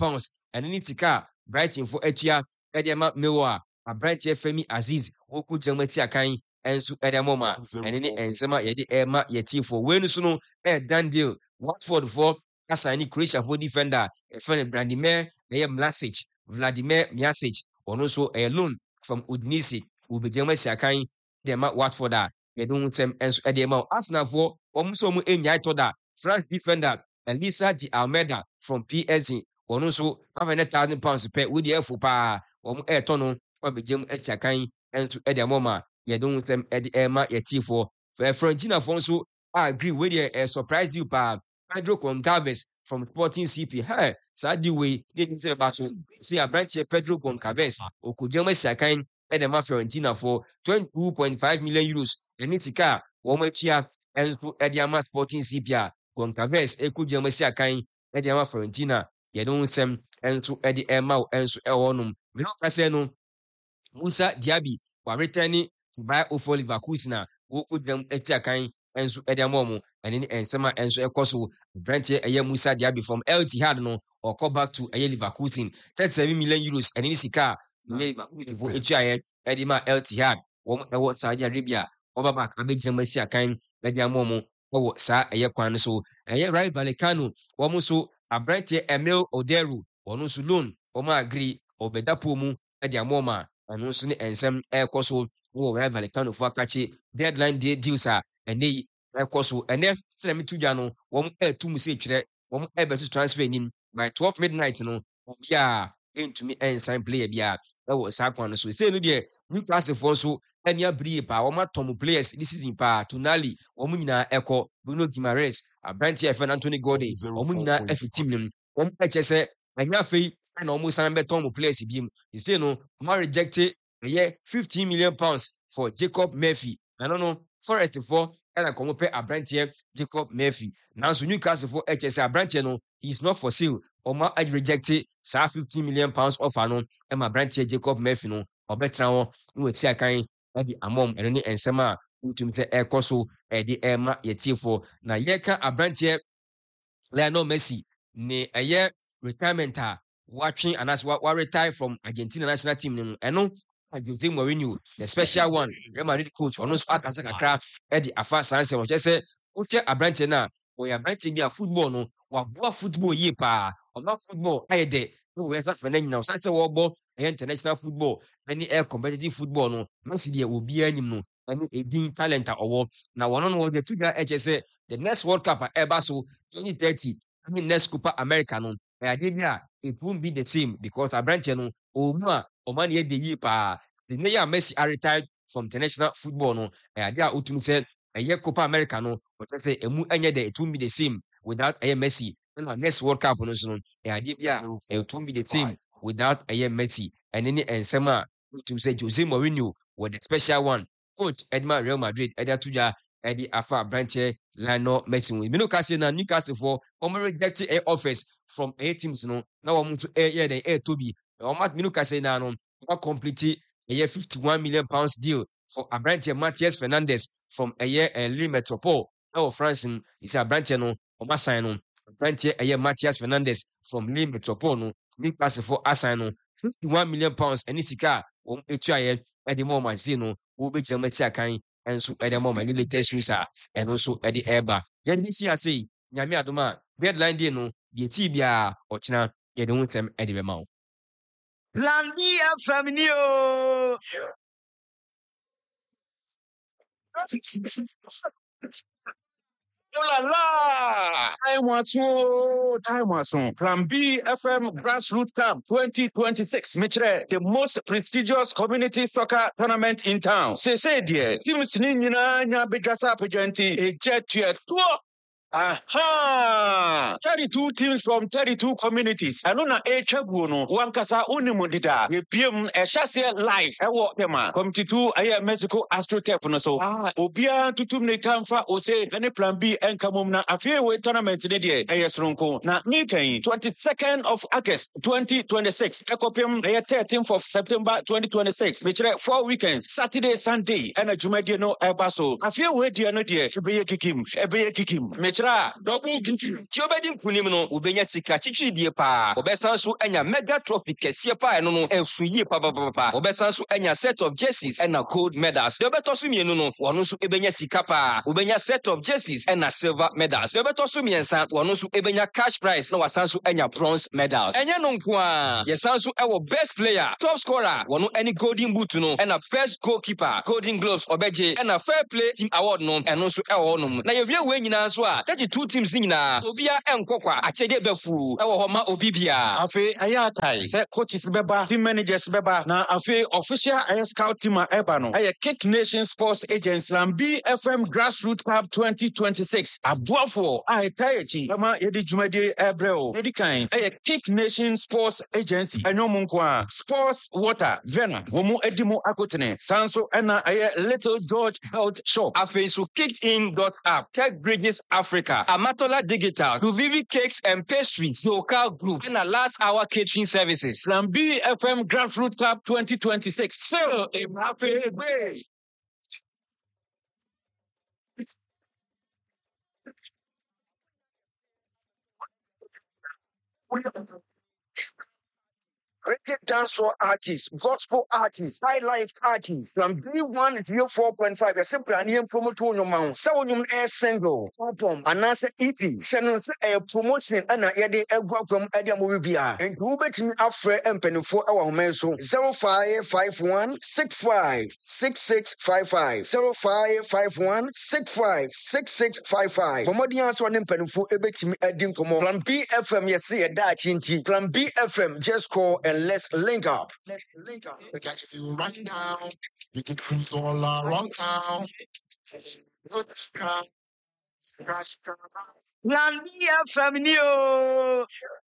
ɛne ne tika Brighton for atua ɛde ma Millwall a aberanteɛ Femi Aziz woku gyama ti akan ɛnso ɛde ma ma ɛne ne nsɛm a yɛde ɛma yɛtifo wei no so no ɛyɛ done deal Watford for assign Croatia for defender ɛfɛ no Branimir ɛyɛ Mlasic Vladimir Mjasic ɔno nso ɛyɛ loan from Udinese wobɛgyama si akan de ma Watford a yɛde ho nsɛm ɛnso ɛde ma Arsenal for wɔn nso wɔn enyaa tɔ da French defender Elisa Di Almeida from P S G ɔno nso five hundred thousand pounds pɛ wodi ɛfo paa wɔn ɛɛtɔ no wɔbɛgyam ɛsi akan ɛnso ɛde ama ma yɛde ho nsɛm ɛde ɛma yɛtifo Fiorentina for nso agree with a surprise deal pa Pedro Goncalves from Sporting C P. Hey, saa deal we didn't say about so see a branch Pedro Goncalves okujama sakan e de ma Fiorentina for twenty-two point five million euros. And it's a car wo ma chia and to Ediama Sporting C P. Goncalves ekujama sakan e de ma Fiorentina ye don sem and to Edi Emma and so ewonum. We don't say no Musa Diaby wa returning to buy Ofo Leverkusen wo kujam etiakan enso ediamomo and in ensema enso ekoso Brent eye Musa Diaby from El Ittihad no or come back to eye Leverkusen thirty-seven million euros and in sika Leverkusen for echiaye edima El Ittihad wo ewo Saudi Arabia oba back abegina masi akan ediamomo wo sa eye kwan so eye Rayo Vallecano wo mo so Brent Emil Oderu wono so loan wo ma agree obedapo mu ediamoma anu so ne ensem ekoso wo Rayo Vallecano for akachi deadline day deals are and they ekoso and then say me tuja no wo e tum se twere wo e beto transfer nim by twelve midnight no bia into me and sign player bia e wo sa kwan so say no de Newcastle for so ania brie pa wo ma tom players this season pa Tonali wo mu nyina ekọ Bruno Guimaraes Abranti F Anthony Gordon wo mu nyina efi team nim wo e chese anya fei na wo mu san beton players biem you say no ma reject ye fifteen million pounds for Jacob Murphy I don't know Forest for and I come pay Abrantier Jacob Murphy. Now so Newcastle for H S Abrantier no, he's not for sale. Or ma I rejected sa fifteen million pounds offer no and my Abrantier Jacob Murphy no or better no we see kind maybe among and any and sema to me air coso e di Emma yeti for na yeka Abrantier Lionel Messi ne a year retirement watching and as what retire from Argentina national team no and no Jose Mourinho, the special one, Real Madrid coach, or no Akasa Kakra, Eddie Afa Sanse, or just say, okay, a branch now, or you're branching me a football, no, or what football ye pa, or not football, I did. No, where's that for now? Sanse Wallball, international football, any air competitive football, no, Messi will be any no, any a being talent or now one on one the two guys, H S A, the next World Cup at Ebaso twenty thirty, I mean, next Copa America, no, I did it won't be the same because a branch, no, or more. Oman ye de yi pa the mayor Messi are retired from international football no e ade a otum said a year Copa America no but say emu anya de it won't be the same without a Messi and our next World Cup no so no e ade bia it won't be the same without a Messi and any ensema otum say Jose Mourinho with the special one coach Edmar Real Madrid ade tuja ade afa branche Lionel Messi we no ka say na Newcastle for om reject a offers from eight teams no na wo to e ye den e tobi Omat Minuka say na no complete a year fifty-one million pounds deal for Abrantier Matthias Fernandez from a year and Lille Metropole. Now France is Abrantier no Omasino. Abrantier a year Matthias Fernandez from Lille Metropole no Newcastle for Asino fifty-one million pounds and Isika um etuaye at the moment zino will be Jamaica kind and so at the moment little test user and also at the airbar. Then this year say Nyami Adoma deadline day no the tibia or china you don't them at the amount. Plan B F M Neo. Oh la la! Time was so, time was so. Plan B F M Grassroots Cup twenty twenty-six. Mitre, the most prestigious community soccer tournament in town. Say, say, dear, teams Nina, Nya Bedrasa Pagenti, a jet to Aha! thirty-two teams from thirty-two communities. I know na e chabuno. Wankasa unimundida. We P M a chassis live. I walk them out. Come to two I Mexico Astrotep no so. Ah, Obia tutum ne kamfa ose any plan B and kamumna afie we tournament today. Ayes ronko. Na meeting twenty-second of August twenty twenty-six. Ekopim the thirteenth of September twenty twenty-six. Which four weekends. Saturday, Sunday. And a Jumadi no ebaso. Afie we dia no dear. Ebeye kikim. Ebeye kikim. Kachra, double kitchen. Tí obedi nkunim no, obenya sika chichidie pa. Obesan so enya mega trophy kɛseɛ pa ɛno no ɛso yie pa pa pa pa. Obesan so enya set of jerseys ɛna gold medals. De obeto so mienu no, wɔno so ebenya sika pa. Obenya set of jerseys ɛna silver medals. De obeto so miensa, wɔno so ebenya cash prize na wasan so enya bronze medals. Ɛnyɛ no nko a, yɛsan so ɛwɔ best player, top scorer, wɔno ɛne golden boot no, ɛna best goalkeeper, golden gloves ɔbɛgye, ɛna fair play team award no, ɛno so ɛwɔ hɔnom. Na yɛwie wei nyinaa so a, thirty-two teams ni nyinaa, obia ɛnkɔkwa, akyɛde bɛfu, ɛwɔ hɔ ma obi bia. Afe ayɛ atai sɛ coaches bɛba, team managers bɛba, na afe official ayɛ scout team a ɛba no ɛyɛ Kick Nation Sports Agency Lambi F M Grassroots Cup twenty twenty-six. Aboafo a ɛka akyi ɛma yɛde dwumadie ɛbrɛ o. Yɛdi kan ɛyɛ Kick Nation Sports Agency. Ɛnyɛ ɔmo nko a Sports Water Vena wɔn mu adi mu akotene. San so ɛna ɛyɛ Little George Health Shop. Afei so kicksin dot app, Tech Bridges Africa, Amatola Digital, Tuvivi Cakes and Pastries, Yoka Group, and a last hour catering services. Lambi F M Grassroots Cup twenty twenty-six. Still a happy way. Reggae dancehall artists, gospel artists, high life artists from B one to four point five. A simple and even promote your mount. So you air single, album, and answer E P. Send a promotion and a edit a group from Edia Movia. And who bet me after and penny for our menso zero five five one six five six six five five zero five five one six five six six five five. For more than answer one penny for a bet me adding for more. Plan B F M, yes, see a Dutch in T. Plan B F M, just call and let's link up. Let's link up. We can give you right now. We can cruise all around town. Lambi F M Neo.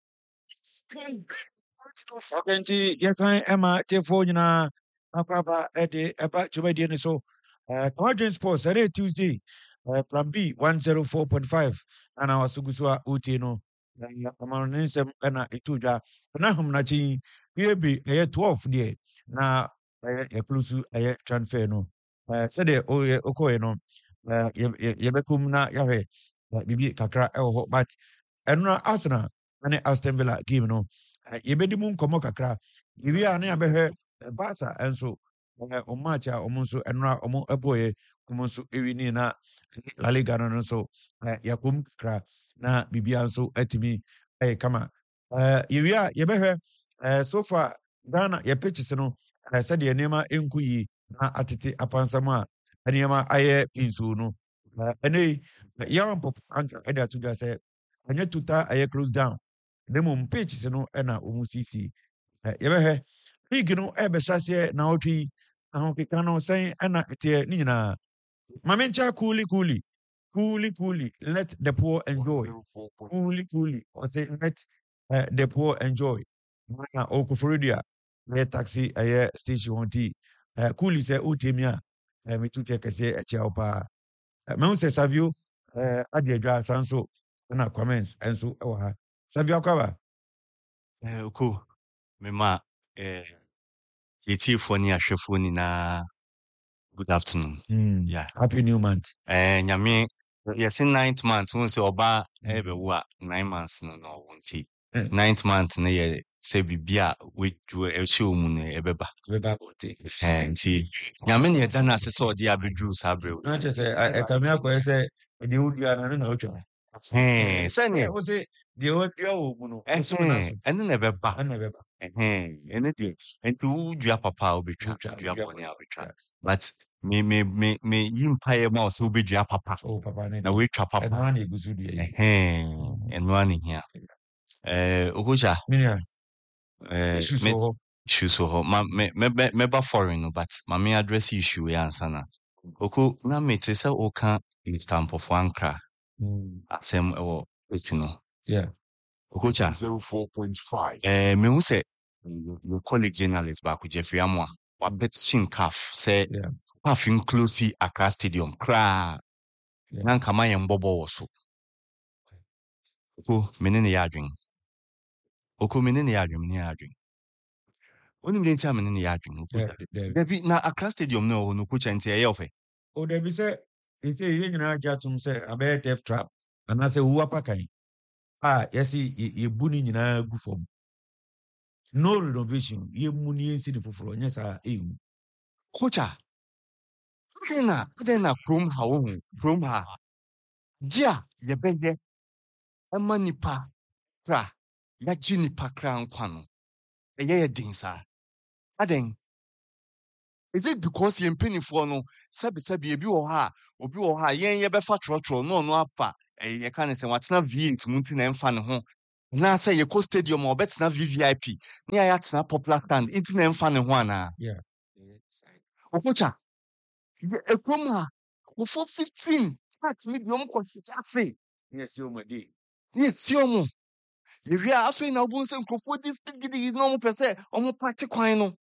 Okay, yes, I am a telephone na akwaba ede eba chubedi ni so. Uh, Quadrant Sports every Tuesday. Uh, Plan B one oh four point five. And our Suguswa Uti no. Amanisem kana ituja. Na hum na chi. We be a twelve day. Na a close a transfer no. Uh, said the oye okoe no. Uh, yebekum na yahe. Bibi kakra ewo but. Enuna Arsenal ane Aston Villa game no. Yebedi mu nkomo kakra yiwi ane abehwe Barca enso o match a omo so enra omo eboye omo so ewini na La Liga no so yakum kakra na bibia nso atimi eh kama eh yiwi a yebehwe eh so far Ghana ye pitches no said the nema enku yi na atete apansama enema aye pinsu no ene yawan pop anka eda to just say anya tuta aye close down Demo pitches no ena omusisi yebehwe league no ebe sase na otwi ahokeka no sen ena tie ni nyina mamencha coolly coolly coolly coolly let the poor enjoy coolly coolly or say let uh, the poor enjoy na okufuridia le taxi aye station one t uh, coolly say otemia uh, metute kese eche opa uh, me say savio uh, adiadwa sanso na comments enso ewa ha Savio Kwaba. Eh, okay. Mema, eh, yeti foni ashefoni na good afternoon. Mm. Yeah. Happy new month. Eh, nyame, yes, in ninth month, once oba, ebe wa, nine months, no, no, won't Ninth month, ne ye, se bibia, we, we, elchi umune, ebeba. Ebeba bote. Eh, nti, nyame ni edana se so di abedru sabre. No, just say, I come here, I say, the old year, I don't know. Eh, sani. I say, the old year, no, Eh, and then ebeba. I never. Eh, and it, and to dua papa will be trapped, dua pony will be trapped. But me, me, me, me, empire mouse will be dua papa. Oh, papa, now we trap papa. And one is good. Eh, and one in here. Eh, Ogoja. Yeah. Eh, issue so ma me me me ba foreign but ma me address issue ya ansana. Oko na me te say o kan stamp of anka. Asem ewo etuno. Yeah. Ogoja zero four point five. Eh, me hu say your colleague journalist back with Jeffrey Amwa. Wa bet chin calf say yeah. Calf inclusive Accra Stadium cra. Yeah. Nan kama yen bobo woso. Oko menene ya adwen. Oko menene ya adwen, menene ya adwen. Oni mde ntia menene ya adwen. Debi na Accra Stadium no no coach ntia ye ofe. O debi say he say you nyina jatum say abe death trap. anaasɛ wu apakan a yɛsi yɛbu ne nyinaa gu fam no renovation yɛmu ne yɛnsi ne foforɔ nyɛ saa ɛwu Kocha, adɛn na adɛn na kurom ha wo ho kurom ha gye a yɛbɛyɛ ɛma nipa kra yɛagye nipa kra nkwa no ɛyɛ yɛ den saa adɛn is it because yɛn mpanimfoɔ no sɛbisɛbi ebi wɔ hɔ a obi wɔ hɔ a yɛn yɛbɛfa trɔtrɔ na ɔno afa ɛyɛ yɛka ne sɛ watena V eight mu nti na ɛmfa ne ho anaasɛ yɛkɔ stadium a ɔbɛtena V V I P ne yɛayɛ atena popular stand nti na ɛmfa ne ho anaa yeah Okocha, ekurom ha wofo fifteen part mi bi ɔmo kɔ hwehwɛ ase yes o madi ne eti ɔmo yɛwie a afei na ɔbo nsɛ nkurɔfoɔ di speed gidigidi na ɔmo pɛ sɛ ɔmo pate kwan no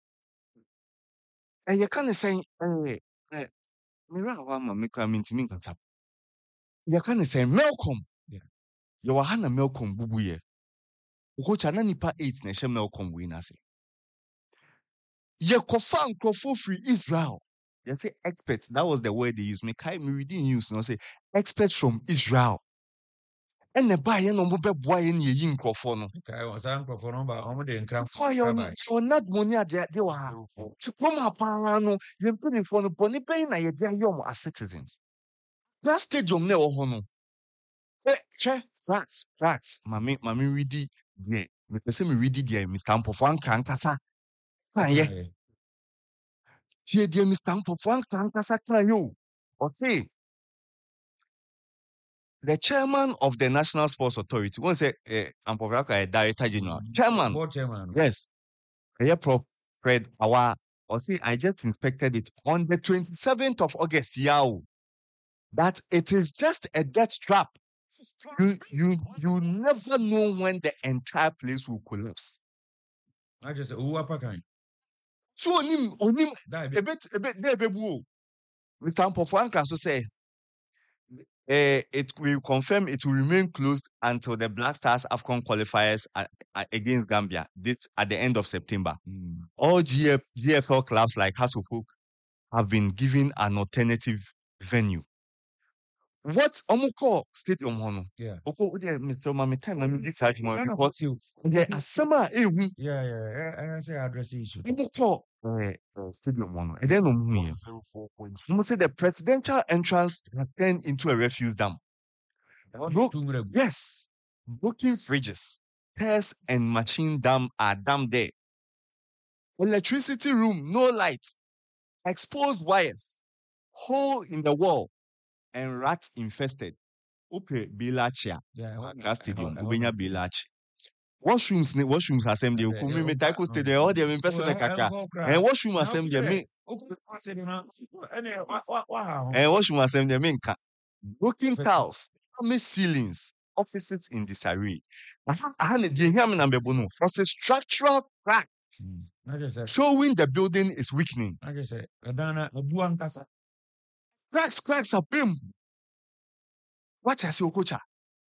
ɛyɛ ka ne sɛn ɛɛ ɛ mmerɛ a wama me kora mentumi nkasa yɛka ne sɛn Melcom Yeah. yɛwɔ ha na Melcom bubu yɛ Okocha na nipa eight na ɛhyɛ Melcom wei n'ase yɛkɔfa nkurɔfoɔ firi Israel yɛsɛ experts that was the word they used me kai me reading news no say experts from Israel ɛna baayɛ na ɔmo bɛboa yɛ ne yɛyi nkurɔfoɔ no kae wɔ saa nkurɔfoɔ no ba ɔmo de nkra Why you Bye-bye. so not money at the de wa to come up no you put in for no boni pay na ye dia yom as citizens that stadium na wo ho no eh che facts facts mami mami ready yeah me pese me ready there Mister Ampofo anka ankasa kan ye Aye. tie there Mister Ampofo anka ankasa kan yo o say the chairman of the National Sports Authority one say eh Ampofo anka director general chairman Board chairman. yes. Yeah, Prof. Fred Awa. Or see, I just inspected it on the twenty-seventh of August. Yao. That it is just a death trap. You you you never know when the entire place will collapse. I just say who apakan So onim onim that a bit a bit there bebu. Mister Ampofuanka so say uh, it will confirm it will remain closed until the Black Stars AFCON qualifiers at, at, against Gambia this, at the end of September. mm. All G F, G F L clubs like Hasselhoff have been given an alternative venue. What Omuko Stadium Hono? Yeah. Oko Mister Mami time I'm this argument No, no, because you the Asama Ewu yeah yeah I, I say address issue Omuko Stadium Hono. And then Omu Omu say the presidential entrance has turned into a refuse dump. Bro- Two minutes. Yes, broken fridges, test and machine dam are damn there. Electricity room, no light, exposed wires, hole in the wall, and rats infested. Okay, Bilachia, Yeah, I want- Accra Stadium, I want- Ubenya Bilachi. Washrooms, ne- washrooms assembly. Yeah, Ukumi yeah, me taiko oh, stadium. All the me Oh, person I- I kaka. go cry. And washroom Now, assembly say, me. okay, I said, you know, any- wa- wa- wow. And washroom assembly me nka. Broken Perfect. tiles, damaged ceilings, offices in disarray. Aha, aha ne di hear me na mbebo no. For a structural crack Mm. I just said, showing the building is weakening. I just said, Adana, Abuan Kasa. Cracks, cracks are bim. What I say, Okocha?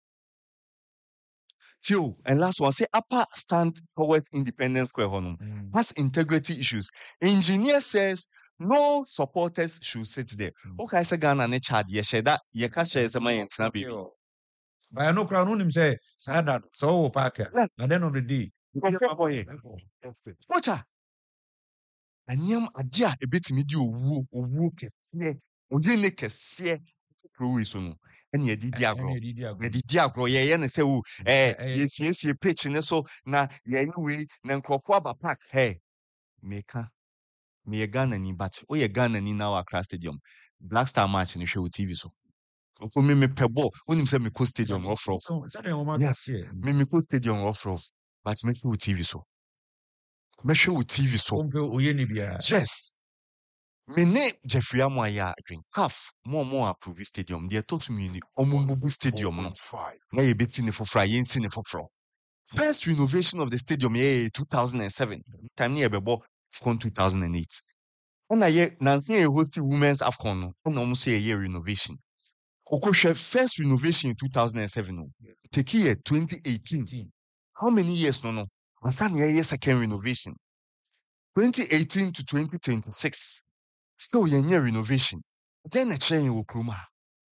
Tio, and last one, say upper stand towards Independence Square Honum Mm. has integrity issues. Engineer says no supporters should sit there. Mm. Okay, I say Ghana ne Chad, ye share that, ye can share some money and baby. But I know crown on him say, Sada, so Parker. Yeah. At the end of the day, Okocha. Anyam adia a bit me do woo, woo, kesiye, oye ne kesiye, kruwi sunu. And ye di diagro. Any idea? Ye di diagro, ye ye ne se wu, eh, Eh, ye siye siye pitch ne so, na ye anyway, na nkrofo aba park, hey, meka, me ye Ghana ni, but o ye Ghana ni now Accra Stadium. Black Star match ni show T V so. Oko me me pebo, unim se me ko stadium rough rough. So, Saturday, Omar, Yes. here. Me me ko stadium rough rough, but me show T V so. Me show T V so. Ompe Oyeni Bia. Yes. Me ne Jeffrey Amoya drink half more more approve stadium. They talk to me ni omubu stadium no. Na ye beti ne for yen si ne for First renovation of the stadium yeah two thousand seven. Time ni ebebo from two thousand eight. And I ye Nancy ye hosted women's AFCON no. And almost a year renovation. Okoshe first renovation in two thousand seven no. Take year twenty eighteen. How many years no no? Ansan ye second renovation. twenty eighteen to twenty twenty-six. Still yenye renovation. Then a chain will kruma.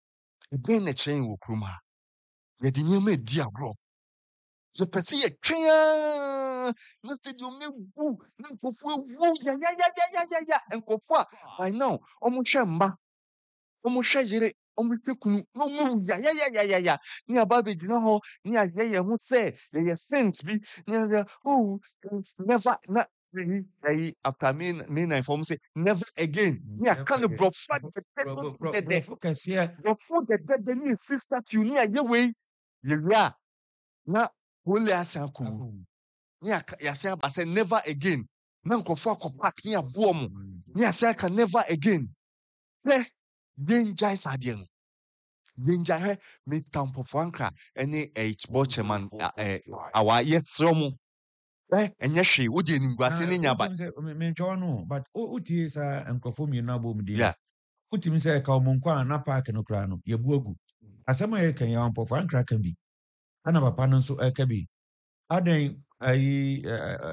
ɛbɛn na kyɛn wɔ kurom ha yɛde nneɛma edi agorɔ yɛpɛ sɛ yɛtwɛn aa na stadium no gu na nkɔfoɔ awu yayayayayaya nkɔfoɔ a by now ɔmo hwɛ mma ɔmo hwɛ yere ɔmo hwɛ kunu na ɔmo wu yayayayaya ne aba abɛgyina hɔ ne ayɛ yɛn ho sɛ yɛyɛ saint bi ne ayɛ oh never na Ayi, ayi, after me, me na inform say never again. Me a kind of bro fat the dead. Focus here. Bro food the dead. The new sister you near your way. You are na holy asanku. Ni a yasa ba say never again. Na nkofo akopak ni abuo mo. Ni asa ka never again. Eh, danger sadie no. Danger he me stamp of anka any H Bocheman eh awa yetro mo. Eh, enye hwe wo de nimguase ne nya ba. Me ntwa no, but o utie sa enkrofo mi na bom di. Yeah. Utimi say ka omo nkwa na park no kra no, ye bu agu. Asema ye kan ya mpofo ankra kan bi. Ana papa no so eka bi. Adan ayi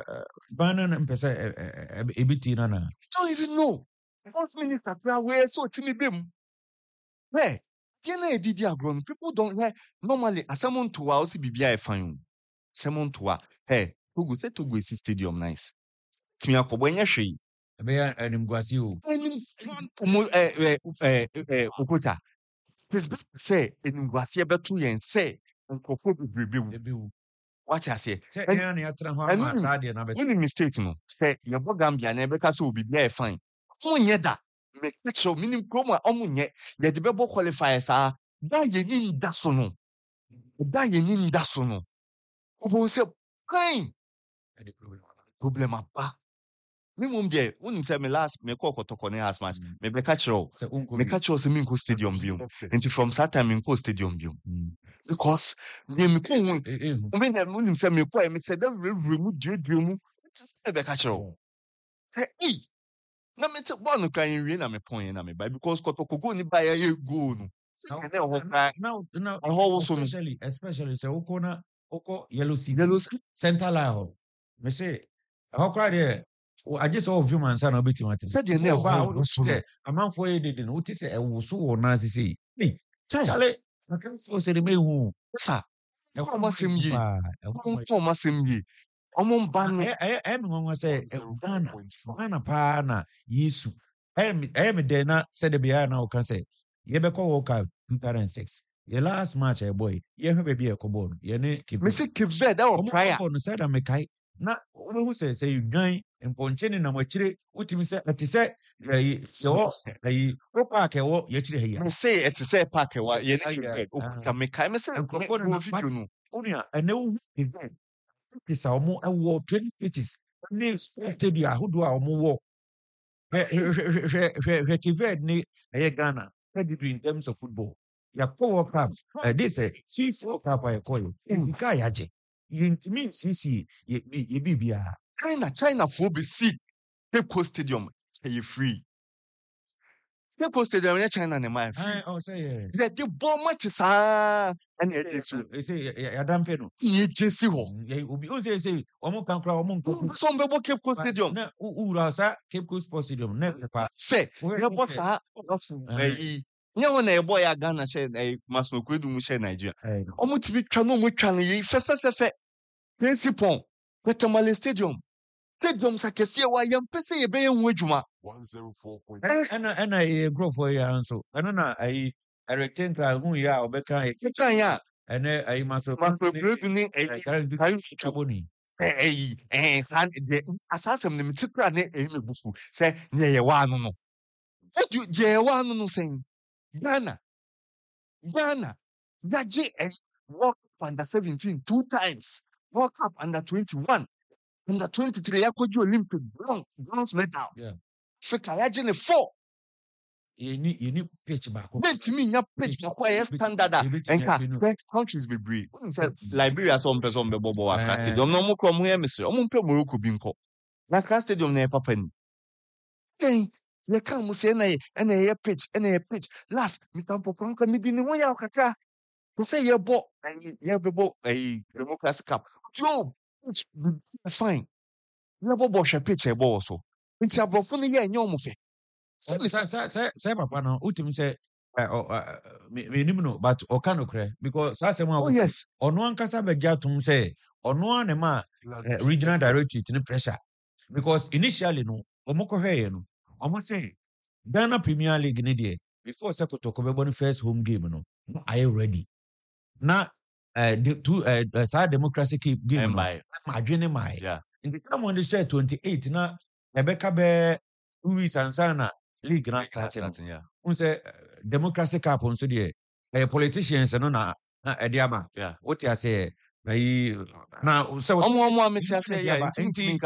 bana na mpesa ebiti na na. Don't even know. First minister pra we so timi bem. Where? Tiena edidi agro. People don't hear normally asemon to wa o si bibia e fan. Asemon to wa. Hey, Togo say Togo is stadium nice. Timi akobo enye hwe. Ebe ya animguase o. Enim mo eh eh eh eh okota. Please say animguase beto yen say nkofo bebrebe wu. Ebe wu. What I say? Say ya na yatra ho ama saade na be. Any mistake no. Say your Gambia na ebe ka so obi bia e fine. Munye da. Me catch minim kroma omunye. Ye de bebo qualifier sa. Da ye ni da so no. Da ye ni da so no. Obo say kind problem apa. Me mum je, unim say me last me call kotoko ne house match. Me be catch you. Me catch you say me go stadium biom. Until from that time me go stadium biom. Because me me ko won. Me na unim say me ko me say that review mu dwedwe mu. Just be catch you. Hey, na me te ball kan yin na me pon na me buy because kotoko go ni buy ye go no. Now now especially especially say ukona uko yellow city. Yellow city Center line. Me say how cry there. I just saw few man say na beti mate. Said you know ba so amanfo ye de no uti say e wo so wo na sisi. Hey, chale. Na kan so say me hu. Sir. E ko masem yi. E ko masem yi. Omo mba no e e me nwa say Ghana. Ghana pa na Yesu. E e me de na say de bia na o kan say ye be ko World Cup two thousand six. Your last match eh boy. Ye he be e ko ball. Ye ne keep. Me say keep that or prior. No say that me kai. Na who say say you join mponcheni na mwachire utimi say ati say eh so eh o park e wo ye chire he me say ati say park e wa ye ne keep o ka me kai me say nkofo na video no onia ene wo event pisa omo e wo twenty pitches ni stadium ahodo a omo wo he event ni e Ghana in terms of football ya ko World Cup this eh chief World Cup I call you nka yaje yintimi sisi ye ye bibia China, China for be sick. Cape Coast Stadium, you free. Cape Coast Stadium, China, ne my free. Oh, say yeah. That the bomb matches ah, and it say ya dampe no. Ye Jesse ho. Ye obi o say say omo kan kra omo nko. Some bebo Cape Coast Stadium. Na ura sa Cape Coast Sports Stadium ne pa. Say, ya boss ah. Eh, nya wona e boy Ghana share eh Masno Kwedu mu share Nigeria. Omo T V twa no mo twa no ye fese fese. Principal, Petamale Stadium. Stadium sakese wa yampese ye be hu adwuma one oh four point ana ana e grow for ya nso ana na ai rectangle hu ya obeka e sekan ya ana ai maso maso bredu ni ai ai chaboni eh eh san de asasem ne mitikra ne e me bufu se ne ye wa no no edu je wa no no sen Ghana Ghana yaje eh World Cup under seventeen two times World Cup under twenty-one under twenty-three yakoji Olympic bronze bronze medal yeah Africa yaje ne four yeni yeni pitch back let me nya pitch back why standard enka countries be brave Liberia so mpe so mbe bobo wa stadium no mo kro mo he mesre o mo mpe Morocco bi nko na class stadium na e papa ni eh ye kan mo se na ye na ye pitch na ye pitch last Mister Poponka ni bi ni wo ya okaka to say ye bo ye be bo eh democracy cup yo fine you have bo hwe pitch e bo so nti abrofo no ye enye omofe say say say say papa no ultim say me nim no but oka no kre because saa sɛm a Oh yes. ɔno ankasa bɛgye atom sɛ ɔno a ne ma eh, regional directorate ne pressure because initially no ɔmo kɔhwɛɛ no ɔmo sɛ Ghana Premier League ne deɛ before sɛ Kotoko bɛbɔ ne first home game no no ayɛ ready na eh, the two eh, eh, saa democracy game no Mbae. ma adwene ma Yeah. in the time on the share twenty-eight na ɛbɛka bɛɛ two weeks ansa na league na start no Starting, yeah. n sɛ democracy cup nso deɛ ɛyɛ politicians no na na ɛde aba Yeah. wote ase na yi na sɛ Omo omo ameti ase ɛde yeah. aba. Nti Nti